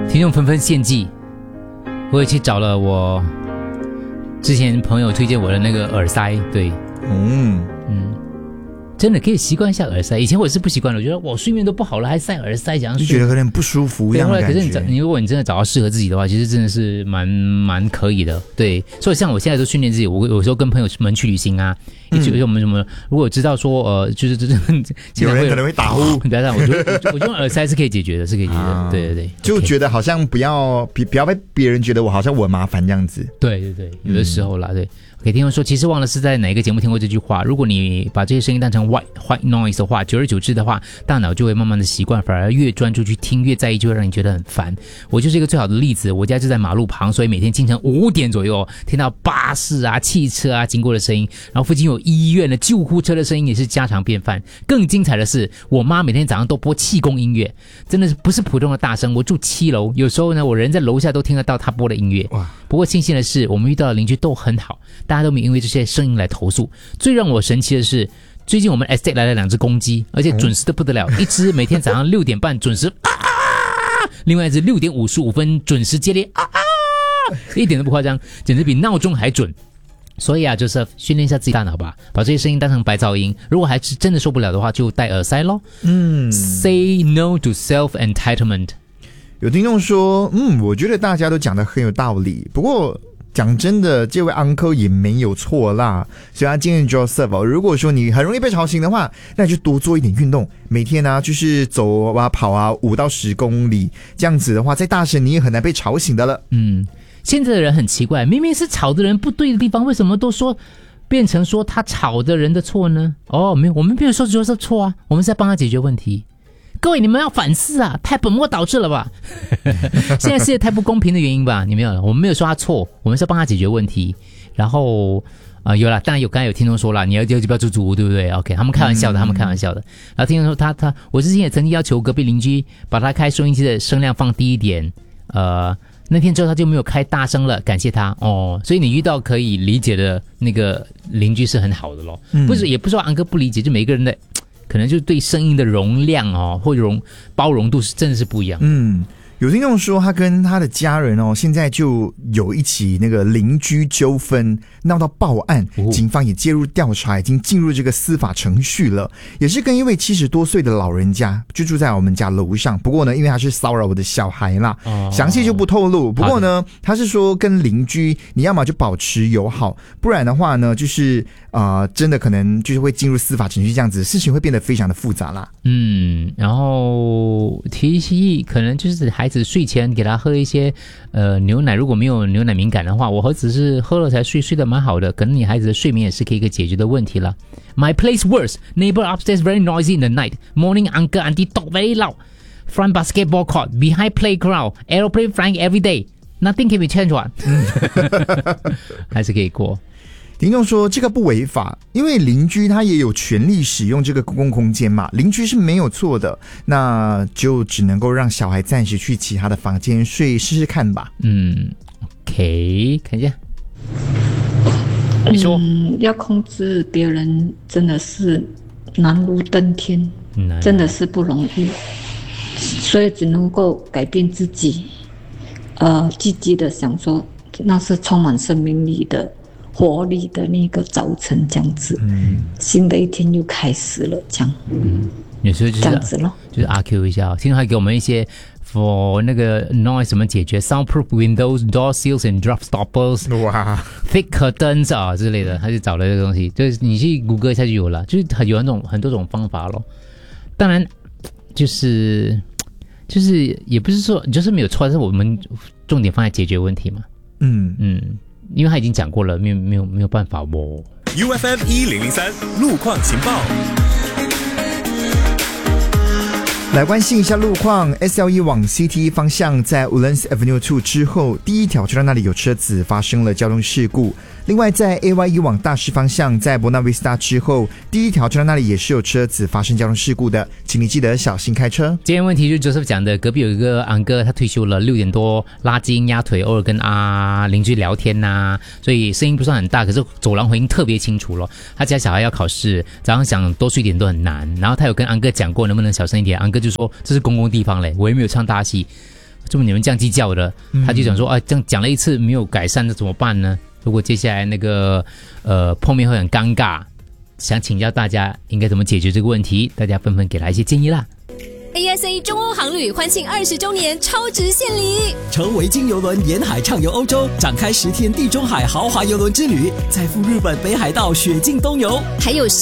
听众纷纷献计，我也去找了我之前朋友推荐我的那个耳塞，对，真的可以习惯一下耳塞。以前我是不习惯的，我觉得我睡眠都不好了，还塞耳塞，这样就觉得有点不舒服一样的感觉。 可是如果你真的找到适合自己的话，其实真的是蛮可以的。对，所以像我现在都训练自己，我有时候跟朋友们去旅行啊，我们什么，如果知道说就是有人可能会打呼， 不要这样，我觉得用耳塞是可以解决的，是可以解决的。对对对， 就觉得好像不要被别人觉得好像我很麻烦这样子。 对对对，有的时候啦，对。OK， 听众说，其实忘了是在哪一个节目听过这句话。如果你把这些声音当成 white noise 的话，久而久之的话，大脑就会慢慢的习惯，反而越专注去听，越在意，就会让你觉得很烦。我就是一个最好的例子。我家就在马路旁，所以每天清晨5点左右听到巴士啊、汽车啊经过的声音，然后附近有医院的救护车的声音也是家常便饭。更精彩的是，我妈每天早上都播气功音乐，真的是不是普通的大声。我住7楼，有时候呢，我人在楼下都听得到她播的音乐。不过庆幸的是，我们遇到的邻居都很好，大家都没因为这些声音来投诉。最让我神奇的是，最近我们 estate 来了2只公鸡，而且准时的不得了，一只每天早上6点半准时另外一只6点55分准时接力一点都不夸张，简直比闹钟还准。所以啊，Joseph，训练一下自己大脑吧，把这些声音当成白噪音。如果还是真的受不了的话，就戴耳塞咯。Say no to self-entitlement。 有听众说，我觉得大家都讲得很有道理，不过讲真的，这位 uncle 也没有错啦。所以他建议 Joseph， 如果说你很容易被吵醒的话，那就多做一点运动，每天啊就是走啊跑啊5到10公里，这样子的话，再大声你也很难被吵醒的了。 现在的人很奇怪，明明是吵的人不对的地方，为什么都说变成说他吵的人的错呢？没有，我们没有说 Joseph 错啊，我们是在帮他解决问题。各位，你们要反思啊，太本末倒置了吧？现在世界太不公平的原因吧？你没有，我们没有说他错，我们是要帮他解决问题。然后有啦，当然有，刚才有听众说了，你要不要住租屋，对不对 ？OK， 他们开玩笑的，他们开玩笑的。然后听众说我之前也曾经要求隔壁邻居把他开收音机的声量放低一点，那天之后他就没有开大声了，感谢他所以你遇到可以理解的那个邻居是很好的咯。不是，也不是说安哥不理解，就每个人的可能就对声音的容量或者包容度是真的是不一样。 有听众说他跟他的家人现在就有一起那个邻居纠纷闹到报案，警方也介入调查，已经进入这个司法程序了。也是跟一位70多岁的老人家，就住在我们家楼上。不过呢，因为他是骚扰我的小孩啦，详细就不透露。不过呢，他是说跟邻居你要么就保持友好，不然的话呢，就是真的可能就是会进入司法程序，这样子事情会变得非常的复杂啦。 然后提议可能就是孩子睡前给他喝一些牛奶，如果没有牛奶敏感的话，我儿子是喝了才睡得蛮好的，可能你孩子的睡眠也是可以一个解决的问题了。My place worse, neighbor upstairs very noisy in the night. Morning uncle auntie talk very loud. Front basketball court, behind playground, aeroplane flying every day. Nothing can be changed one. 还是可以过。 听众说这个不违法，因为邻居他也有权利使用这个公共空间嘛，邻居是没有错的，那就只能够让小孩暂时去其他的房间睡试试看吧。 OK， 看一下，你说， 要控制别人真的是难如登天，真的是不容易，所以只能够改变自己，积极的想说那是充满生命力的活力的那个早晨，这样子，新的一天又开始了，这样， 有时候就是这样子咯， 就是阿 Q 一下，听说还给我们一些 for 那个 noise 怎么解决 ，soundproof windows, door seals and drop stoppers， 哇 ，thick curtains 之类的，他就找了这个东西，就是你去谷歌一下就有了，就是有很多种方法咯。当然，就是也不是说就是没有错，但是我们重点放在解决问题嘛，因为他已经讲过了，没有办法哦。 UFM 1003路况情报。 来关心一下路况 ，SLE 往 CT 方向在 Woodlands Avenue 2之后，第一条车道那里有车子发生了交通事故。另外，在 AYE 往大师方向，在 Buona Vista 之后，第一条车道那里也是有车子发生交通事故的，请你记得小心开车。 今天问题就是 Joseph 讲的，隔壁有一个安哥，他退休了，6点多拉筋压腿，偶尔跟邻居聊天所以声音不算很大，可是走廊回音特别清楚咯。他家小孩要考试，早上想多睡点都很难，然后他有跟安哥讲过能不能小声一点，安哥就说这是公共地方嘞，我也没有唱大戏。 这么你们这样计较的？他就讲说这样讲了一次没有改善，那怎么办呢？如果接下来那个碰面会很尴尬，想请教大家应该怎么解决这个问题，大家纷纷给他一些建议啦。 ASA 中欧航旅欢庆20周年超值献礼， 乘维京邮轮沿海畅游欧洲，展开10天地中海豪华邮轮之旅，再赴日本北海道雪境东游， 还有